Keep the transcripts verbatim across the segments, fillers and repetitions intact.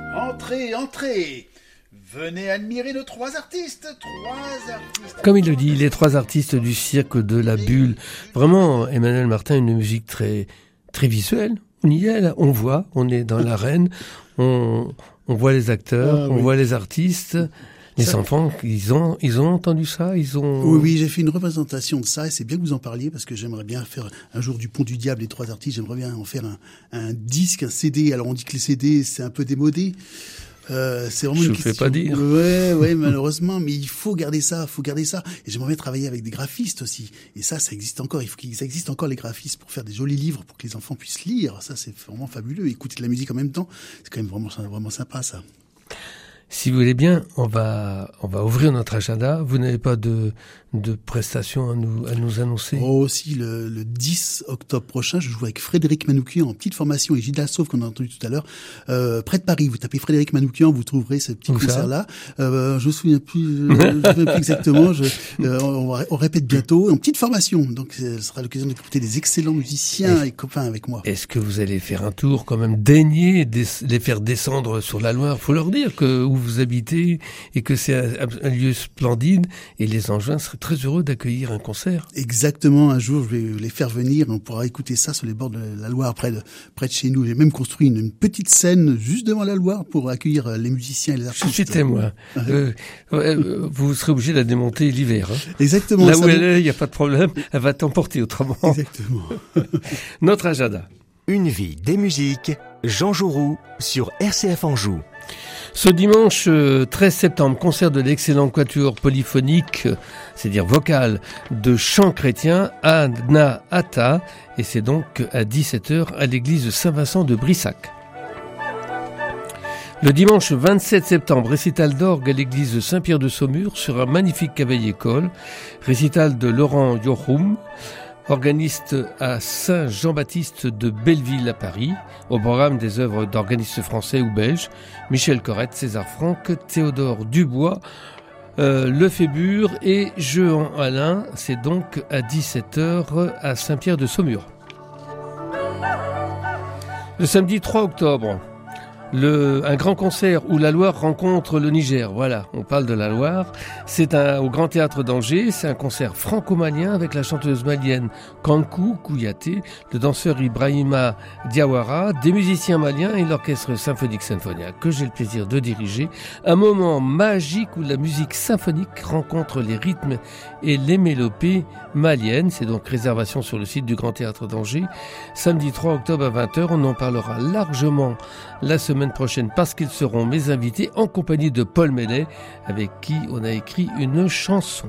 Entrez, entrez. Venez admirer nos trois artistes, trois artistes. Comme il le dit, les trois artistes du cirque de la bulle. Vraiment, Emmanuel Martin, une musique très, très visuelle. On y est, là. On voit, on est dans l'arène, on, on voit les acteurs, ah, on oui. voit les artistes. Les ça... enfants, ils ont, ils ont entendu ça, ils ont... Oui, oui, j'ai fait une représentation de ça et c'est bien que vous en parliez parce que j'aimerais bien faire un jour du Pont du Diable, les trois artistes, j'aimerais bien en faire un, un disque, un C D. Alors on dit que les C D, c'est un peu démodé. Euh, c'est vraiment Je une ne question. fais pas dire. Ouais, ouais, malheureusement, mais il faut garder ça, faut garder ça. Et j'aimerais bien travailler avec des graphistes aussi. Et ça, ça existe encore. Il faut qu'il existe encore les graphistes pour faire des jolis livres pour que les enfants puissent lire. Ça, c'est vraiment fabuleux. Écouter de la musique en même temps, c'est quand même vraiment, vraiment sympa, ça. Si vous voulez bien, on va, on va ouvrir notre agenda. Vous n'avez pas de, de prestations à nous, à nous annoncer? Oh, aussi, le, le dix octobre prochain, je joue avec Frédéric Manoukian en petite formation et Gilles Lassauf qu'on a entendu tout à l'heure, euh, près de Paris. Vous tapez Frédéric Manoukian, vous trouverez ce petit concert-là. Euh, je me souviens plus, je me souviens plus exactement. Je, euh, on, on répète bientôt en petite formation. Donc, ce sera l'occasion d'écouter des excellents musiciens et, et copains avec moi. Est-ce que vous allez faire un tour quand même, daigner des, les faire descendre sur la Loire? Faut leur dire que où vous habitez et que c'est un, un lieu splendide et les Angevins seraient très heureux d'accueillir un concert. Exactement, un jour je vais les faire venir, on pourra écouter ça sur les bords de la Loire près de, près de chez nous. J'ai même construit une, une petite scène juste devant la Loire pour accueillir les musiciens et les artistes. Je suis témoin. euh, euh, vous serez obligé de la démonter l'hiver. Hein. Exactement. Là où elle est, il n'y a pas de problème, elle va t'emporter autrement. Exactement. Notre agenda. Une vie, des musiques, Jean Jouroux sur R C F Anjou. Ce dimanche treize septembre, concert de l'excellent quatuor polyphonique, c'est-à-dire vocal, de chant chrétien, Anna Atta, et c'est donc à dix-sept heures à l'église Saint-Vincent de Brissac. Le dimanche vingt-sept septembre, récital d'orgue à l'église Saint-Pierre de Saumur sur un magnifique cavaille-école, récital de Laurent Yochum, organiste à Saint-Jean-Baptiste de Belleville à Paris, au programme des œuvres d'organistes français ou belges, Michel Corrette, César Franck, Théodore Dubois, euh, Lefébure et Jehan Alain. C'est donc à dix-sept heures à Saint-Pierre de Saumur. Le samedi trois octobre, Le, un grand concert où la Loire rencontre le Niger. Voilà, on parle de la Loire. C'est un, au Grand Théâtre d'Angers. C'est un concert franco-malien avec la chanteuse malienne Kankou Kouyaté, le danseur Ibrahima Diawara, des musiciens maliens et l'orchestre symphonique Sinfonia que j'ai le plaisir de diriger. Un moment magique où la musique symphonique rencontre les rythmes et les mélopées maliennes. C'est donc réservation sur le site du Grand Théâtre d'Angers. Samedi trois octobre à vingt heures, on en parlera largement la semaine prochaine parce qu'ils seront mes invités en compagnie de Paul Mellet avec qui on a écrit une chanson.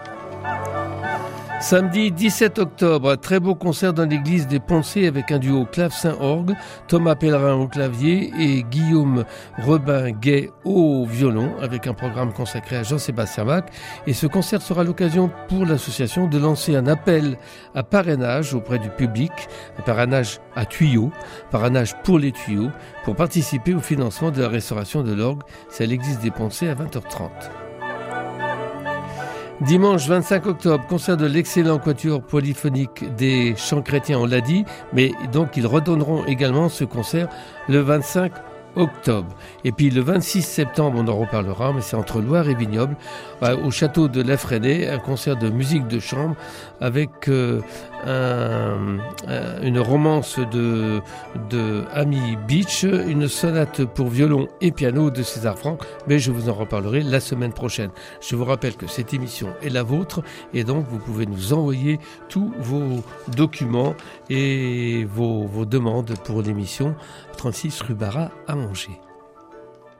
Samedi dix-sept octobre, très beau concert dans l'église des Poncés avec un duo clavecin-orgue, Thomas Pellerin au clavier et Guillaume Rebin-Gay au violon avec un programme consacré à Jean-Sébastien Bach. Et ce concert sera l'occasion pour l'association de lancer un appel à parrainage auprès du public, un parrainage à tuyaux, parrainage pour les tuyaux, pour participer au financement de la restauration de l'orgue. C'est à l'église des Poncés à vingt heures trente. Dimanche vingt-cinq octobre, concert de l'excellent quatuor polyphonique des chants chrétiens, on l'a dit, mais donc ils redonneront également ce concert le vingt-cinq octobre. Et puis le vingt-six septembre, on en reparlera, mais c'est entre Loire et Vignoble, au château de La Fresnaye, un concert de musique de chambre avec euh, un, un, une romance de, de Amy Beach, une sonate pour violon et piano de César Franck, mais je vous en reparlerai la semaine prochaine. Je vous rappelle que cette émission est la vôtre et donc vous pouvez nous envoyer tous vos documents et vos, vos demandes pour l'émission trente-six rue Barra à Angers.